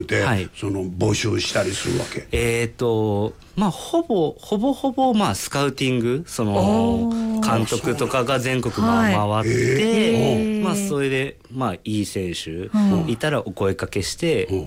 で、その募集したりするわけ。 まあほぼまあスカウティング、その監督とかが全国回って、まあそれでまあいい選手いたらお声かけして、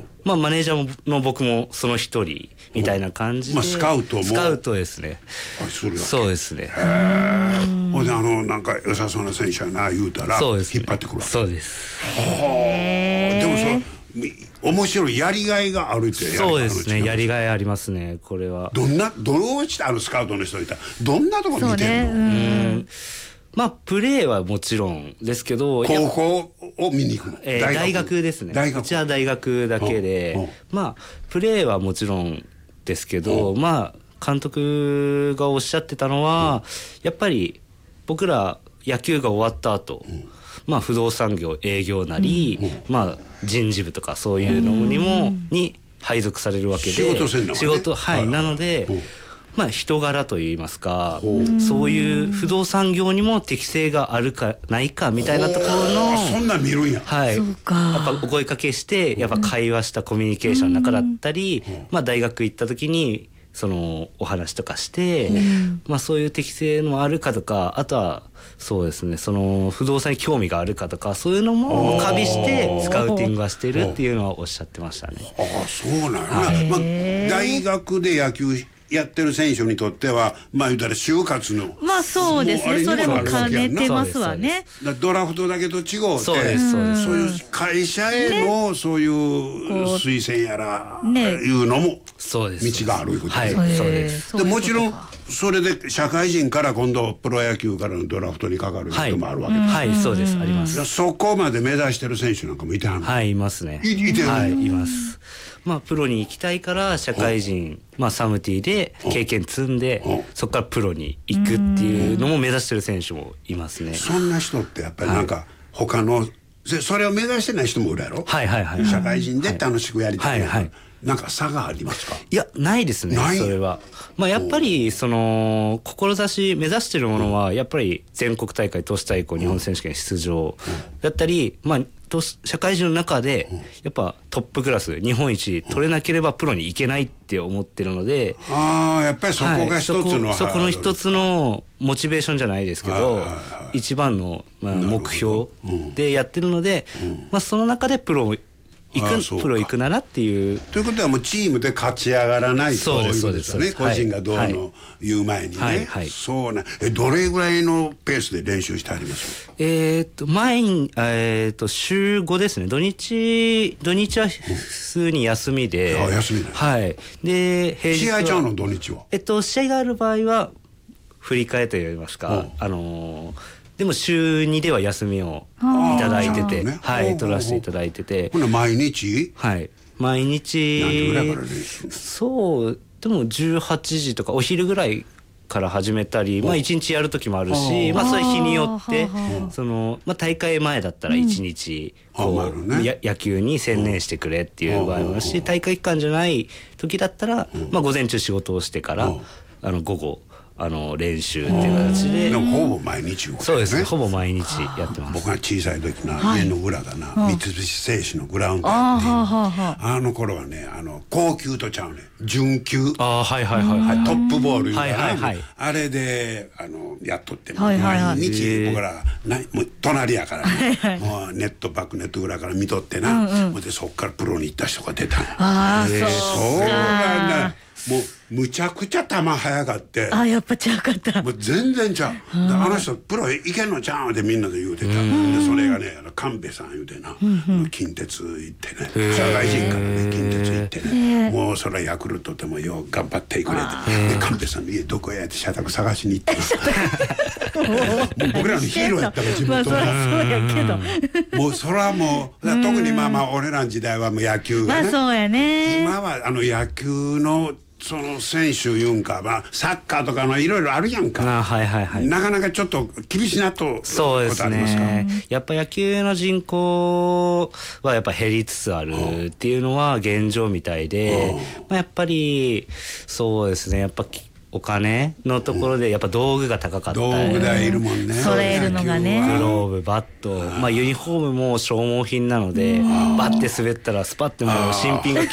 まあマネージャーの僕もその一人みたいな感じで、 スカウトですね。そうですね。 ほんでなんか良さそうな選手やな言うたら引っ張ってくるわけ。 そうです。 でも面白いやりがいがあるって。 そうですね、やりがいありますね。これはどうしてスカウトの人いたらどんなとこ見てるの？ まあプレーはもちろんですけど、 高校を見に行くの？ 大学ですね。うちは大学だけで、まあプレーはもちろんですけど、まあ監督がおっしゃってたのは、やっぱり僕ら野球が終わった後、まあ不動産業営業なり、まあ人事部とかそういうのに配属されるわけで、仕事なので、まあ人柄といいますか、そういう不動産業にも適性があるかないかみたいなところの、 そんなん見るんや。 やっぱお声かけしてやっぱ会話したコミュニケーションの中だったり、まあ大学行った時にそのお話とかして、まあそういう適性もあるかとか、あとはそうですね、その不動産に興味があるかとか、そういうのも加味してスカウティングはしてるっていうのはおっしゃってましたね。 そうなんや。大学で野球やってる選手にとってはまあ言うたら就活の、 まあそうですね、それも兼ねてますわね。 ドラフトだけと違うて、そういう会社へのそういう推薦やらいうのも道があるいうことです。でもちろんそれで社会人から今度プロ野球からのドラフトにかかる人もあるわけです。 はい、そうです、あります。 そこまで目指してる選手なんかもいてはんの？ はい、いますね。 いてる？ はい、います。まあプロに行きたいから社会人、まあサムティで経験積んで、そこからプロに行くっていうのも目指してる選手もいますね。 そんな人ってやっぱりなんか他のそれを目指してない人もいるやろ？社会人で楽しくやりたい。なんか差がありますか？いや、 ないですね、それは。まあやっぱりその志目指してるものはやっぱり全国大会、都市対抗、日本選手権出場だったり、まあ社会人の中でやっぱトップクラス日本一取れなければプロに行けないって思ってるので、 やっぱりそこが一つの、 そこの一つのモチベーションじゃないですけど、一番の目標でやってるので、まあその中でプロ行くならっていう。 ということはもうチームで勝ち上がらないということですよね。個人がどうの言う前にね。そうな。どれぐらいのペースで練習してあります？ 前に週5ですね。土日は普通に休みで。 休みね。 はい。で平日は試合ちゃうの？土日は。 試合がある場合は振り替えと言いますか、でも週2では休みをいただいてて、取らせていただいてて。 ほな毎日？ はい、毎日。 何時ぐらいから練習？ そうでも18時とかお昼ぐらいから始めたり、まあ1日やる時もあるし、まあそれ日によってそのまあ大会前だったら1日野球に専念してくれっていう場合もあるし、大会期間じゃない時だったらまあ午前中仕事をしてから午後練習っていう形で。 でもほぼ毎日動くね。 そうですね、ほぼ毎日やってます。 僕が小さい時な、家の裏がな、三菱製紙のグラウンドやって、あの頃はね、高級とちゃうね、準級、トップボールいうかな、あれでやっとって、毎日僕らもう隣やからね、もうネットバックネット裏から見とってな、でそっからプロに行った人が出た。そうがね、もうむちゃくちゃ球速かって、 やっぱちゃうかった。 もう全然ちゃう。あの人プロいけんのちゃうってみんなで言うてた。でそれがね、神戸さん言うてな、近鉄行ってね、社会人からね近鉄行ってね、もうそれはヤクルトでもよう頑張ってくれて、で神戸さんの家どこやって社宅探しに行って僕らのヒーローやったから自分と。 そうやけど、 もうそれはもう特にまあ俺らの時代はもう野球がね、 そうやね。 今は野球のその選手いうんか、サッカーとかのいろいろあるやんか。なかなかちょっと厳しいなと。 そうですね。やっぱ野球の人口はやっぱ減りつつあるっていうのは現状みたいで、やっぱりそうですね。やっぱお金のところでやっぱ道具が高かったり、 道具代いるもんね、 揃えるのがね、 グローブ、バット、まあユニフォームも消耗品なので、バッて滑ったらスパッてもう新品が